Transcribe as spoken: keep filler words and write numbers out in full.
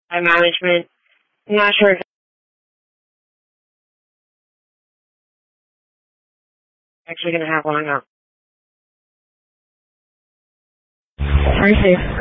by management. I'm not sure if it's actually going to have one or not. Very safe.